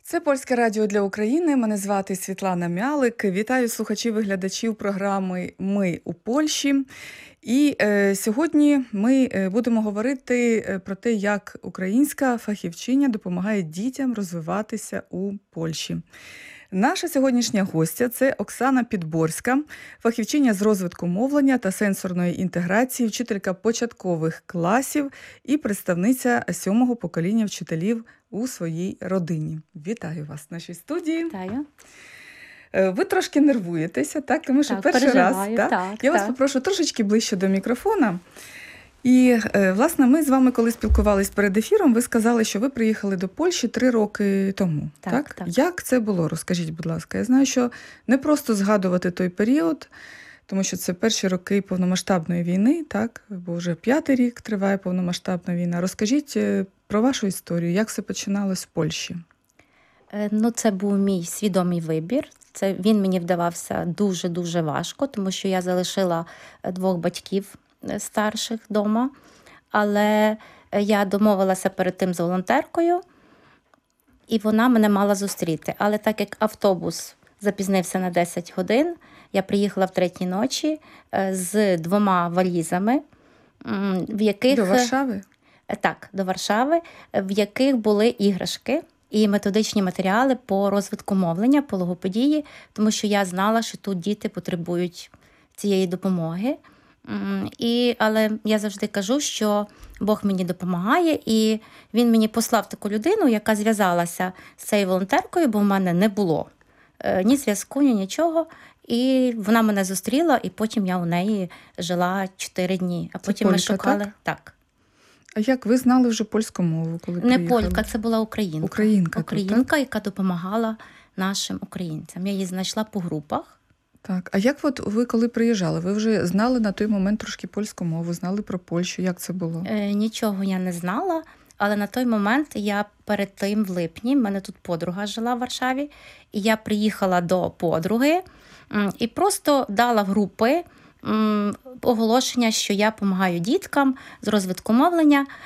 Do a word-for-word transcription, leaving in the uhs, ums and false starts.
Це Польське радіо для України. Мене звати Світлана Мялик. Вітаю слухачів і глядачів програми «Ми у Польщі». І е, сьогодні ми е, будемо говорити е, про те, як українська фахівчиня допомагає дітям розвиватися у Польщі. Наша сьогоднішня гостя – це Оксана Підборська, фахівчиня з розвитку мовлення та сенсорної інтеграції, вчителька початкових класів і представниця сьомого покоління вчителів у своїй родині. Вітаю вас в нашій студії. Вітаю. Ви трошки нервуєтеся, так? Тому що Так, перший раз. Так? так, Я так. вас попрошу трошечки ближче до мікрофона. І, власне, ми з вами, коли спілкувались перед ефіром, ви сказали, що ви приїхали до Польщі три роки тому. Так, так? так. Як це було? Розкажіть, будь ласка. Я знаю, що не просто згадувати той період, тому що це перші роки повномасштабної війни, так? Бо вже п'ятий рік триває повномасштабна війна. Розкажіть про вашу історію, як все починалось в Польщі? Ну, це був мій свідомий вибір. Це, він мені вдавався дуже-дуже важко, тому що я залишила двох батьків старших вдома. Але я домовилася перед тим з волонтеркою, і вона мене мала зустріти. Але так як автобус запізнився на десять годин, я приїхала в третій ночі з двома валізами, в яких... До Варшави? Так, до Варшави, в яких були іграшки і методичні матеріали по розвитку мовлення, по логопедії, тому що я знала, що тут діти потребують цієї допомоги. І, але я завжди кажу, що Бог мені допомагає, і він мені послав таку людину, яка зв'язалася з цією волонтеркою, бо в мене не було ні зв'язку, ні нічого. І вона мене зустріла, і потім я у неї жила чотири дні. А потім полька, ми шукали... Так? так. А як ви знали вже польську мову, коли Не приїхали? полька, це була українка. Українка, Українка, тут, так? яка допомагала нашим українцям. Я її знайшла по групах. Так. А як от ви, коли приїжджали, ви вже знали на той момент трошки польську мову, знали про Польщу? Як це було? Е, нічого я не знала, але на той момент я перед тим в липні, в мене тут подруга жила в Варшаві, і я приїхала до подруги і просто дала в групи оголошення, що я допомагаю діткам з розвитку мовлення.